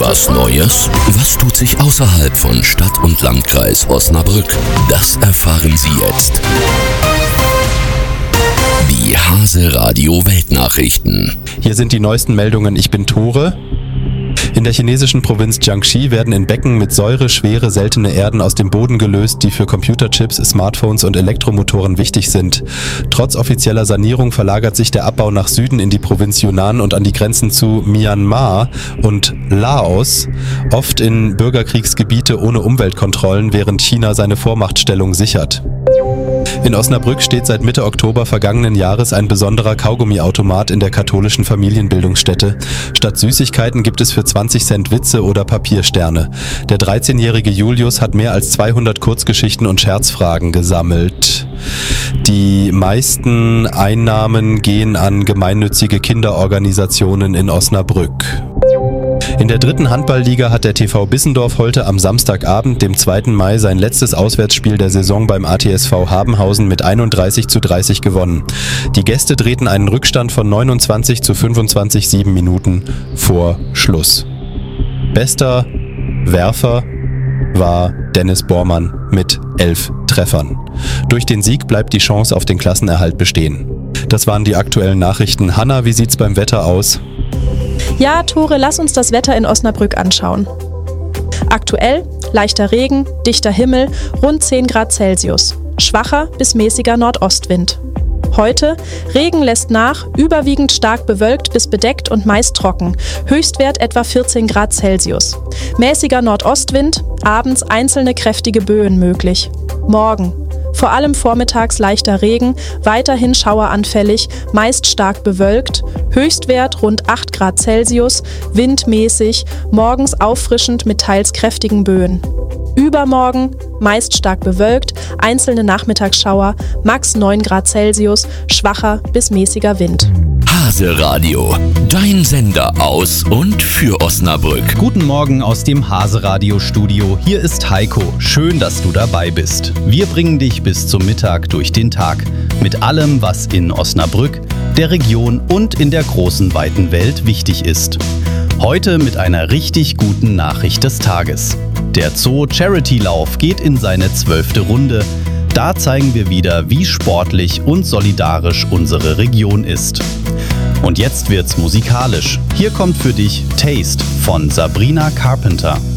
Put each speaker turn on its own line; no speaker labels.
Was Neues? Was tut sich außerhalb von Stadt und Landkreis Osnabrück? Das erfahren Sie jetzt. Die Hase Radio Weltnachrichten.
Hier sind die neuesten Meldungen. Ich bin Tore. In der chinesischen Provinz Jiangxi werden in Becken mit Säure schwere, seltene Erden aus dem Boden gelöst, die für Computerchips, Smartphones und Elektromotoren wichtig sind. Trotz offizieller Sanierung verlagert sich der Abbau nach Süden in die Provinz Yunnan und an die Grenzen zu Myanmar und Laos, oft in Bürgerkriegsgebiete ohne Umweltkontrollen, während China seine Vormachtstellung sichert. In Osnabrück steht seit Mitte Oktober vergangenen Jahres ein besonderer Kaugummiautomat in der katholischen Familienbildungsstätte. Statt Süßigkeiten gibt es für 20 Cent Witze oder Papiersterne. Der 13-jährige Julius hat mehr als 200 Kurzgeschichten und Scherzfragen gesammelt. Die meisten Einnahmen gehen an gemeinnützige Kinderorganisationen in Osnabrück. In der 3. Handballliga hat der TV Bissendorf heute am Samstagabend, dem 2. Mai, sein letztes Auswärtsspiel der Saison beim ATSV Habenhausen mit 31:30 gewonnen. Die Gäste drehten einen Rückstand von 29:25 7 Minuten vor Schluss. Bester Werfer war Dennis Bormann mit 11 Treffern. Durch den Sieg bleibt die Chance auf den Klassenerhalt bestehen. Das waren die aktuellen Nachrichten. Hanna, wie sieht's beim Wetter aus?
Ja, Tore, lass uns das Wetter in Osnabrück anschauen. Aktuell leichter Regen, dichter Himmel, rund 10 Grad Celsius. Schwacher bis mäßiger Nordostwind. Heute, Regen lässt nach, überwiegend stark bewölkt bis bedeckt und meist trocken. Höchstwert etwa 14 Grad Celsius. Mäßiger Nordostwind, abends einzelne kräftige Böen möglich. Morgen. Vor allem vormittags leichter Regen, weiterhin schaueranfällig, meist stark bewölkt, Höchstwert rund 8 Grad Celsius, windmäßig, morgens auffrischend mit teils kräftigen Böen. Übermorgen meist stark bewölkt, einzelne Nachmittagsschauer, max 9 Grad Celsius, schwacher bis mäßiger Wind.
Hase Radio, dein Sender aus und für Osnabrück.
Guten Morgen aus dem Hase Radio Studio. Hier ist Heiko. Schön, dass du dabei bist. Wir bringen dich bis zum Mittag durch den Tag. Mit allem, was in Osnabrück, der Region und in der großen, weiten Welt wichtig ist. Heute mit einer richtig guten Nachricht des Tages. Der Zoo Charity Lauf geht in seine 12. Runde. Da zeigen wir wieder, wie sportlich und solidarisch unsere Region ist. Und jetzt wird's musikalisch. Hier kommt für dich Taste von Sabrina Carpenter.